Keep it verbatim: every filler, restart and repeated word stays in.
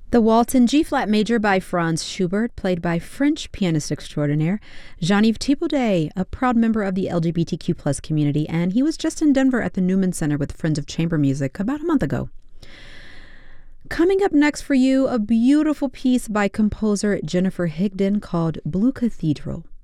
The Waltz in G-flat major by Franz Schubert, played by French pianist extraordinaire Jean-Yves Thibaudet, a proud member of the L G B T Q plus community, and he was just in Denver at the Newman Center with Friends of Chamber Music about a month ago. Coming up next for you, a beautiful piece by composer Jennifer Higdon called Blue Cathedral.